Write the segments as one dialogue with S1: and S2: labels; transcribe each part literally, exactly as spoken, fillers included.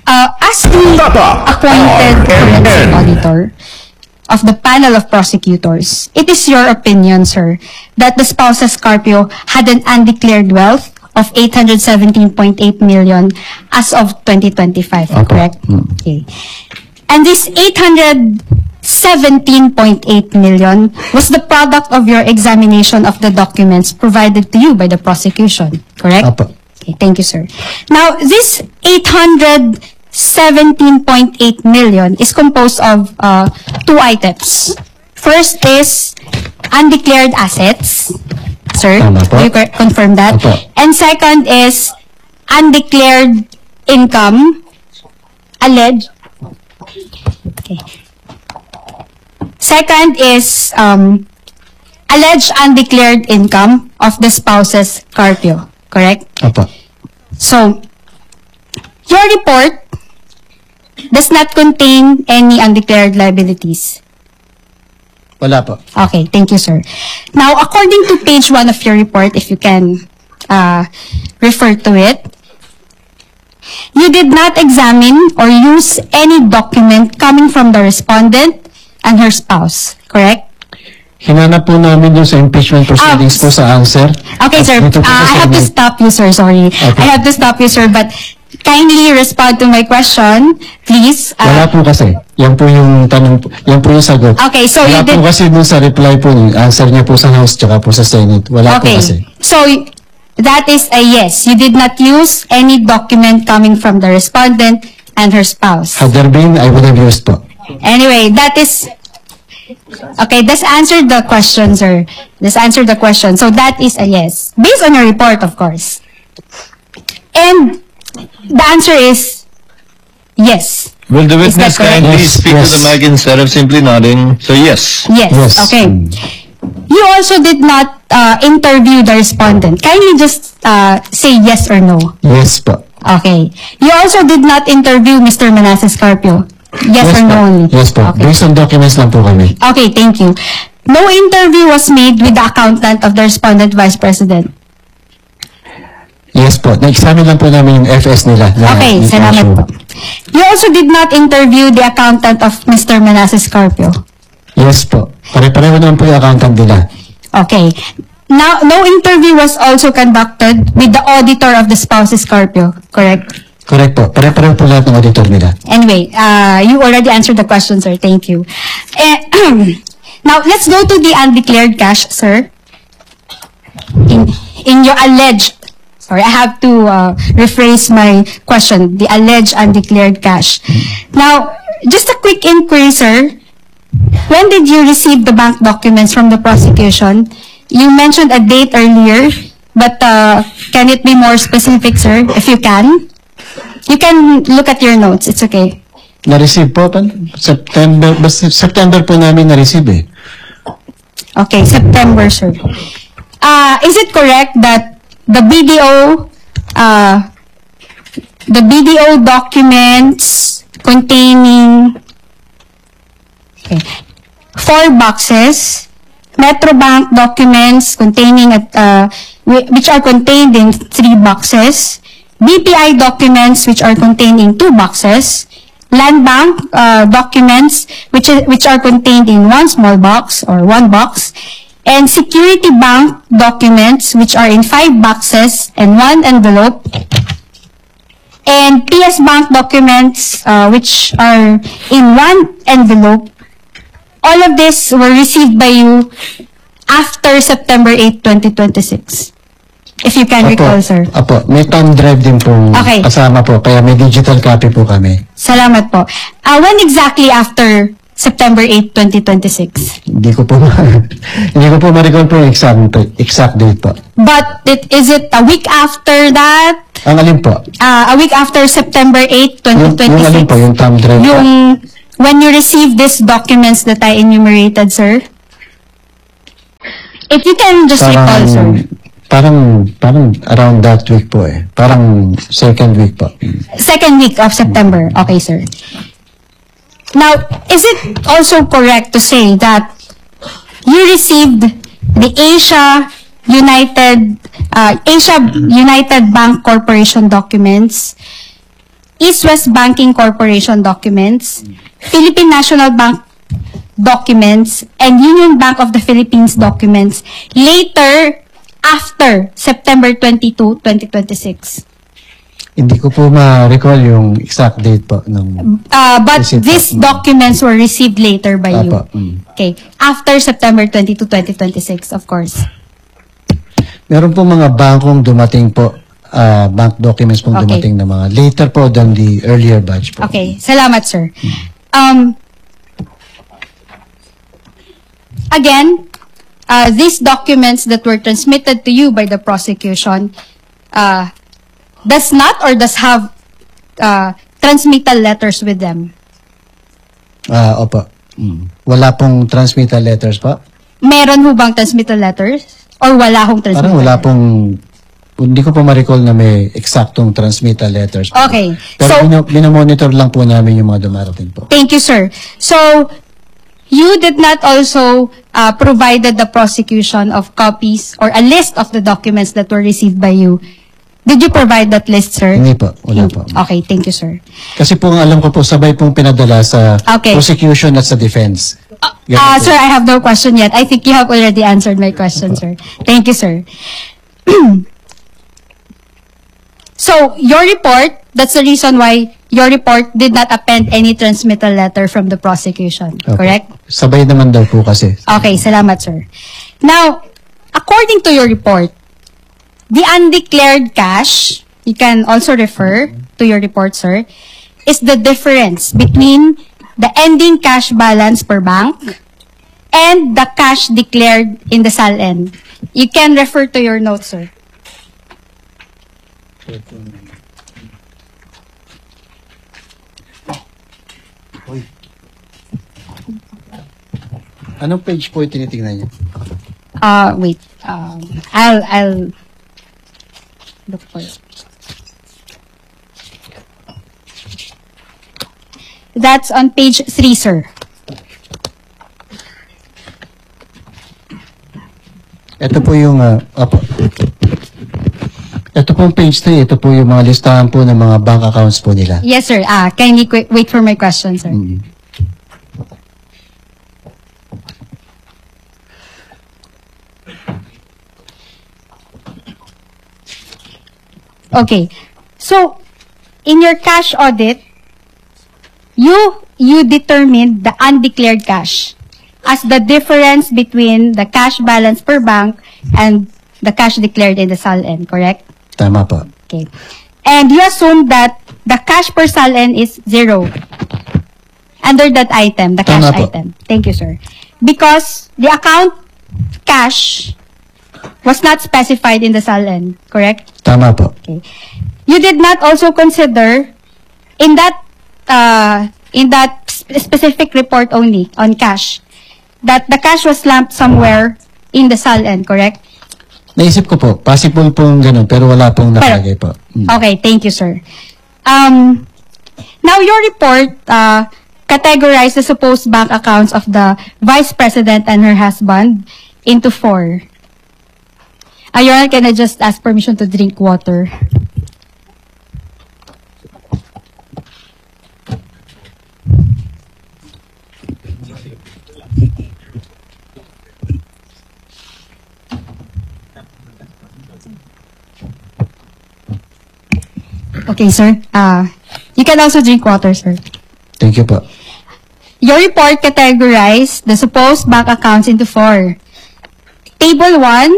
S1: Uh, as the appointed forensic auditor of the panel of prosecutors, it is your opinion, sir, that the spouses Carpio had an undeclared wealth of eight hundred seventeen point eight million as of twenty twenty-five,
S2: Opo.
S1: correct? Okay. And this eight hundred seventeen point eight million was the product of your examination of the documents provided to you by the prosecution, correct?
S2: Opo.
S1: Okay, thank you, sir. Now, this eight hundred seventeen point eight million is composed of uh, two items. First is undeclared assets. Sir,
S2: Tama po.
S1: do you cor- confirm that?
S2: Opo.
S1: And second is undeclared income, alleged. Okay. Second is um, alleged undeclared income of the spouses Carpio, correct?
S2: Opo.
S1: So, your report does not contain any undeclared liabilities.
S2: Wala po.
S1: Okay, thank you, sir. Now, according to page one of your report, if you can uh, refer to it, you did not examine or use any document coming from the respondent and her spouse, correct?
S2: Hinanap po namin yung sa impeachment proceedings
S1: Ah,
S2: po sa answer.
S1: Okay,
S2: At
S1: sir.
S2: dito po
S1: Uh,
S2: sa
S1: I have to
S2: Senate.
S1: stop you, sir. Sorry.
S2: Okay.
S1: I have to stop you, sir. But kindly respond to my question, please. Uh,
S2: Wala po kasi. Yan po yung tanong, po- yan po yung sagot.
S1: Okay, so
S2: Wala
S1: you did...
S2: po kasi dun sa reply po, yung answer niya po sa House tsaka po sa Senate. Wala po
S1: Okay.
S2: kasi.
S1: So, that is a yes. You did not use any document coming from the respondent and her spouse.
S2: Had there been, I would have used po.
S1: Anyway, that is... Okay, this answered the question, sir. This answered the question. So, that is a yes. Based on your report, of course. And the answer is yes.
S3: Will the
S1: Is that
S3: witness kindly
S2: correct?
S3: speak
S2: Yes,
S3: to the
S2: yes.
S3: mic instead of simply nodding? So yes.
S1: Yes.
S2: Yes.
S1: Okay. You also did not uh, interview the respondent. Kindly just uh, say yes or no.
S2: Yes po.
S1: Okay. You also did not interview Mister Manasseh Carpio. Yes, or
S2: po.
S1: no only?
S2: Yes po.
S1: Okay.
S2: Based on documents lang po kami.
S1: Okay, thank you. No interview was made with the accountant of the respondent vice president.
S2: Yes po. Na-examine lang po namin yung F S nila. na
S1: Okay, salamat po. You also did not interview the accountant of Mister Manasseh Carpio.
S2: Yes po. Pare-pareho naman po yung accountant nila.
S1: Okay. Now, no interview was also conducted with the auditor of the spouses Carpio, correct?
S2: Correct po. Pare-pareho po lahat ng auditor nila.
S1: Anyway, uh, you already answered the question, sir. Thank you. Eh, now, let's go to the undeclared cash, sir. In, in your alleged, sorry, I have to uh, rephrase my question, the alleged undeclared cash. Now, just a quick inquiry, sir. When did you receive the bank documents from the prosecution? You mentioned a date earlier, but uh, can it be more specific, sir, if you can? You can look at your notes. It's okay.
S2: Na-receive po. pan- September, basta September po namin na-receive eh.
S1: Okay, September, sir. Uh, is it correct that the B D O, uh, the B D O documents containing okay, four boxes, Metrobank documents containing at, uh, whi- which are contained in three boxes, B P I documents which are contained in two boxes, Land Bank uh, documents which is, which are contained in one small box or one box, and Security Bank documents which are in five boxes and one envelope, and P S Bank documents uh, which are in one envelope. All of this were received by you after September eighth, twenty twenty-six. If you can recall, sir.
S2: Apo. May thumb drive din po
S1: Okay.
S2: kasama po. Kaya may digital copy po kami.
S1: Salamat po. Uh, when exactly after September eighth, twenty twenty-six?
S2: Hindi ko po ma- hindi ko po ma-recall po yung exact, exact date po.
S1: But it, is it a week after that?
S2: Ang alin po?
S1: Uh, a week after September eighth,
S2: Yung,
S1: twenty
S2: yung alin
S1: twenty-six?
S2: po, yung thumb drive po.
S1: Yung when you received these documents that I enumerated, sir? If you can just recall, sir.
S2: Parang, parang around that week po eh. Parang second week po.
S1: Second week of September. Okay, sir. Now, is it also correct to say that you received the Asia United uh, Asia United Bank Corporation documents East West Banking Corporation documents, Philippine National Bank documents, and Union Bank of the Philippines documents later after September twenty-second, twenty twenty-six.
S2: Hindi ko po ma-recall yung exact date po ng
S1: Uh, but
S2: Receipt po.
S1: these
S2: Mm.
S1: documents were received later by you.
S2: Apo, mm.
S1: Okay. After September twenty-second, twenty twenty-six, of course.
S2: Meron po mga bankong dumating po, ah, bank documents pong
S1: Okay.
S2: dumating na mga later po than the earlier batch po.
S1: Okay. Salamat, sir. Um, again, uh, these documents that were transmitted to you by the prosecution uh, does not or does have uh, transmittal letters with them.
S2: Ah, opo. Mm. Wala pong transmittal letters po?
S1: Meron ho bang transmittal letters? Or wala hong transmittal
S2: Parang wala
S1: letters?
S2: pong, hindi ko pa ma-recall na may eksaktong transmittal letters po.
S1: Okay.
S2: Pero
S1: So,
S2: bino- binomonitor lang po namin yung mga dumarating po.
S1: thank you, sir. So, you did not also uh, provided the prosecution of copies or a list of the documents that were received by you. Did you provide that list, sir?
S2: Hindi po, wala po.
S1: Okay, thank you, sir.
S2: Kasi po ang alam ko po, sabay pong pinadala sa
S1: Okay.
S2: prosecution at sa defense. Ganun
S1: Uh,
S2: po.
S1: sir, I have no question yet. I think you have already answered my question, sir. Thank you, sir. So, your report, that's the reason why your report did not append any transmittal letter from the prosecution,
S2: Opo.
S1: correct?
S2: Sabay naman daw po kasi.
S1: Okay, salamat, sir. Now, according to your report, the undeclared cash, you can also refer to your report, sir, is the difference between the ending cash balance per bank and the cash declared in the S A L N. You can refer to your notes, sir.
S2: Anong page po yung tinitingnan niyo?
S1: Uh, wait. Um, I'll, I'll look for it. That's on page three, sir.
S2: Ito po yung, uh, opo. Ito pong page three, ito po yung mga listahan po ng mga bank accounts po nila.
S1: Yes, sir. Ah, kindly qu- wait for my question, sir.
S2: Mm.
S1: Okay. So, in your cash audit, you you determined the undeclared cash as the difference between the cash balance per bank and the cash declared in the S A L N, correct?
S2: Tama po.
S1: Okay. And you assume that the cash per S A L N is zero under that item, the cash
S2: Tama po.
S1: item. Thank you, sir. Because the account cash was not specified in the S A L N, correct?
S2: Tama po.
S1: Okay. You did not also consider in that uh, in that sp- specific report only on cash that the cash was lumped somewhere in the S A L N, correct?
S2: Naisip ko po, possible pong ganun, pero wala pong nakalagay po. Mm.
S1: Okay, thank you, sir. Um, now, your report uh, categorized the supposed bank accounts of the Vice President and her husband into four. Uh, Your Honor, can I just ask permission to drink water? Okay, sir. Uh, you can also drink water, sir.
S2: Thank you po.
S1: Your report categorized the supposed bank accounts into four. Table one.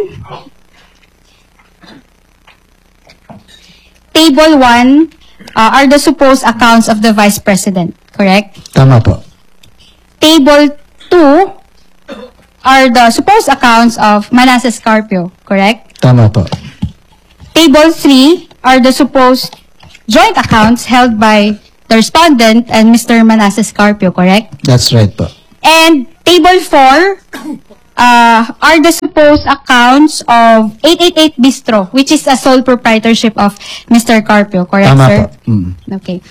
S1: Table one uh, are the supposed accounts of the Vice President, correct?
S2: Tama po.
S1: Table two are the supposed accounts of Manasseh Scarpio, correct?
S2: Tama po.
S1: Table three are the supposed joint accounts held by the respondent and Mister Manasseh Scarpio, correct?
S2: That's right po.
S1: And table four uh, are the supposed accounts of eight eighty-eight Bistro, which is a sole proprietorship of Mister Carpio, correct,
S2: Tama
S1: sir?
S2: po. Mm.
S1: Okay.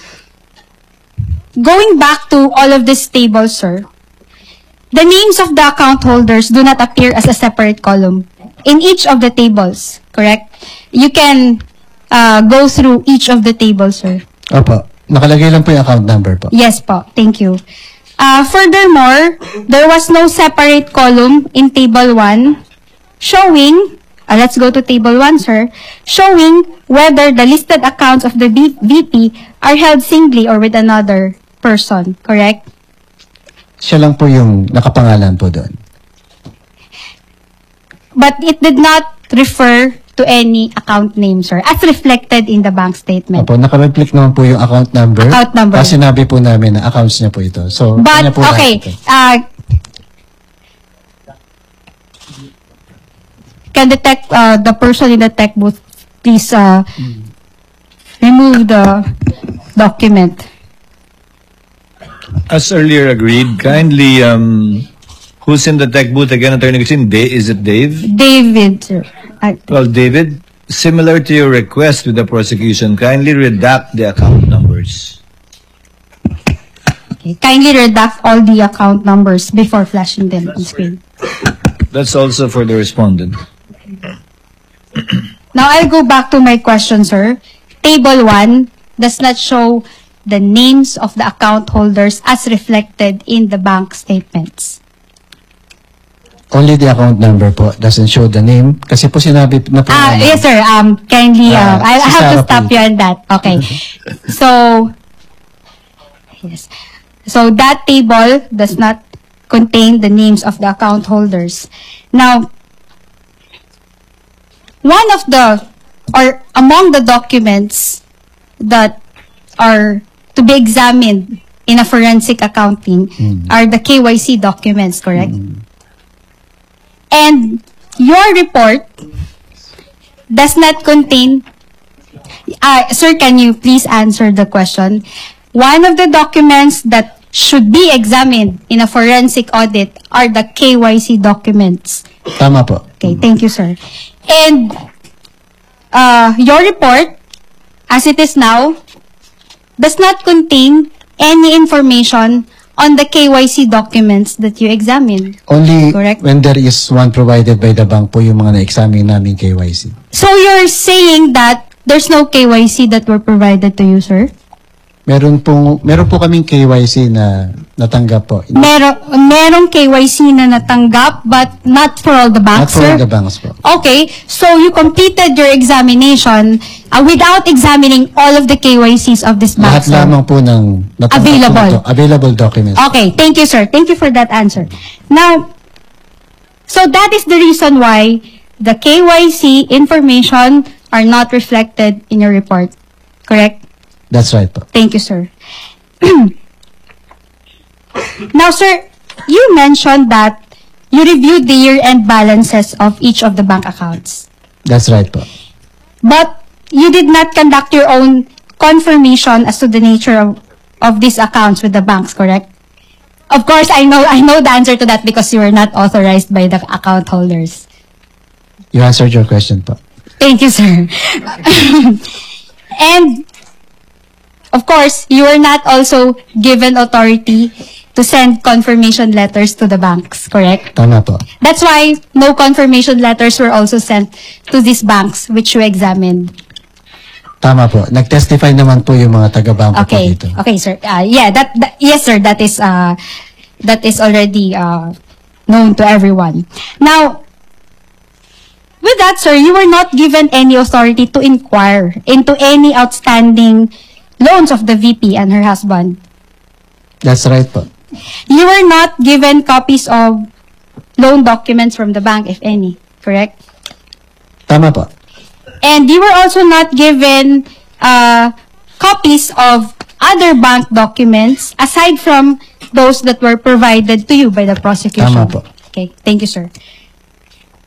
S1: Going back to all of these tables, sir, the names of the account holders do not appear as a separate column in each of the tables, correct? You can uh, go through each of the tables, sir.
S2: Opo. Nakalagay lang po yung account number po.
S1: Yes po. Thank you. Uh, furthermore, there was no separate column in Table one showing, uh, let's go to Table one, sir, showing whether the listed accounts of the V P are held singly or with another person, correct?
S2: Siya lang po yung nakapangalan po doon.
S1: But it did not refer to any account name, sir, as reflected in the bank statement.
S2: Opo, naka-reflect naman po yung account number.
S1: Account number.
S2: Kasi sinabi po namin na accounts niya po ito. So,
S1: But,
S2: kanya po
S1: okay,
S2: lahat ito.
S1: uh, can the tech, uh, the person in the tech booth, please, uh, remove the document.
S3: As earlier agreed, kindly, um, who's in the tech booth again, Attorney Christine? Da- is it Dave?
S1: David, sir. Uh,
S3: Well, David, similar to your request with the prosecution, kindly redact the account numbers.
S1: okay. Kindly redact all the account numbers before flashing them on screen.
S3: That's also for the respondent.
S1: Now, I'll go back to my question, sir. Table one does not show the names of the account holders as reflected in the bank statements.
S2: Only the account number po doesn't show the name. Kasi po sinabi na po
S1: Ah,
S2: namin.
S1: yes, sir. Um, kindly, uh,
S2: Ah,
S1: I, I
S2: si
S1: have to
S2: Sarah
S1: stop
S2: po.
S1: you on that. Okay. So, yes. So, that table does not contain the names of the account holders. Now, one of the, or among the documents that are to be examined in a forensic accounting are the K Y C documents, correct? And your report does not contain, uh, sir, can you please answer the question? One of the documents that should be examined in a forensic audit are the K Y C documents.
S2: Tama po.
S1: Okay, thank you, sir. And uh, your report, as it is now, does not contain any information on the K Y C documents that you examined.
S2: Only
S1: Correct.
S2: when there is one provided by the bank po yung mga na-examine namin K Y C.
S1: So you're saying that there's no K Y C that were provided to you, sir?
S2: Meron po, meron po kaming K Y C na natanggap po.
S1: Meron, merong K Y C na natanggap but not for all the
S2: Not
S1: banks,
S2: for
S1: sir?
S2: all the banks po.
S1: Okay, so you completed your examination uh, without examining all of the K Y Cs of this bank,
S2: Lahat
S1: sir?
S2: lamang po ng natanggap po
S1: Available.
S2: ito. Available documents.
S1: Okay, thank you, sir. Thank you for that answer. Now, so that is the reason why the K Y C information are not reflected in your report, correct?
S2: That's right po.
S1: Thank you, sir. Now, sir, you mentioned that you reviewed the year-end balances of each of the bank accounts.
S2: That's right po.
S1: But you did not conduct your own confirmation as to the nature of, of these accounts with the banks, correct? Of course, I know I know the answer to that because you were not authorized by the account holders.
S2: You answered your question po.
S1: Thank you, sir. And of course, you were not also given authority to send confirmation letters to the banks, correct?
S2: Tama po.
S1: That's why no confirmation letters were also sent to these banks which you examined.
S2: Tama po. Nag-testify naman po yung mga taga-bangko po
S1: Okay.
S2: dito.
S1: Okay, sir. Uh, yeah, that, that yes, sir. That is uh, that is already uh, known to everyone. Now, with that, sir, you were not given any authority to inquire into any outstanding loans of the V P and her husband.
S2: That's right po.
S1: You were not given copies of loan documents from the bank, if any, correct?
S2: Tama po.
S1: And you were also not given uh, copies of other bank documents aside from those that were provided to you by the prosecution.
S2: Tama po.
S1: Okay, thank you, sir.